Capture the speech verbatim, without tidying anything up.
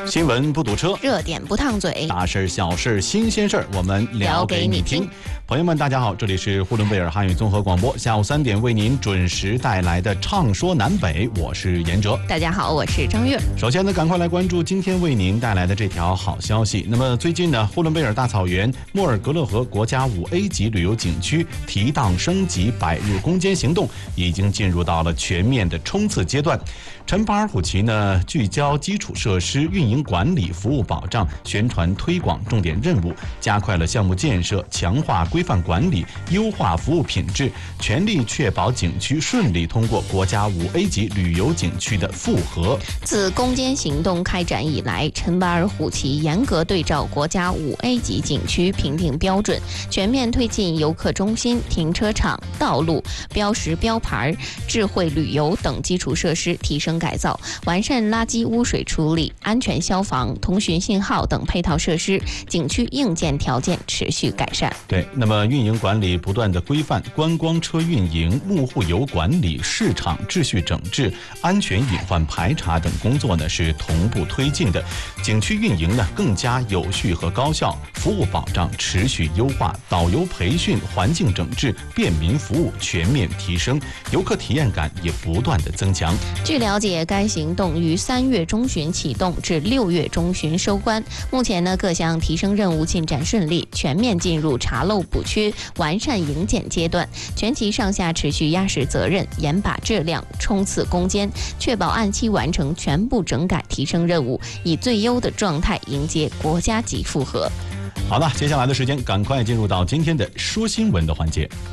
新闻不堵车， 热点不烫嘴， 大事小事新鲜事儿，我们聊给你听。朋友们，大家好，这里是呼伦贝尔汉语综合广播，下午三点为您准时带来的《畅说南北》，我是严哲。 大家好，我是张悦。 首先呢，赶快来关注今天为您带来的这条好消息。那么最近呢，呼伦贝尔大草原莫尔格勒河国家五 A 级旅游景区提档升级百日攻坚行动已经进入到了全面的冲刺阶段。陈巴尔虎旗呢，聚焦基础设施运营管理、服务保障、宣传推广重点任务，加快了项目建设，强化规范管理，优化服务品质，全力确保景区顺利通过国家五 A 级旅游景区的复核。 自攻坚行动开展以来，陈巴尔虎旗严格对照国家五 A 级景区评定标准，全面推进游客中心、停车场、道路、标识标牌、智慧旅游等基础设施提升改造，完善垃圾污水处理、安全消防、通讯信号等配套设施，景区硬件条件持续改善。 对，那么运营管理不断的规范，观光车运营、幕户游管理、市场秩序整治、安全隐患排查等工作呢是同步推进的，景区运营呢更加有序和高效，服务保障持续优化，导游培训、环境整治、便民服务全面提升，游客体验感也不断的增强。 据了解，该行动于三月中旬启动，至六月中旬收官。目前呢，各项提升任务进展顺利，全面进入查漏补缺、完善营检阶段，全旗上下持续压实责任，严把质量，冲刺攻坚，确保按期完成全部整改提升任务，以最优的状态迎接国家级复核。 好了，接下来的时间，赶快进入到今天的说新闻的环节。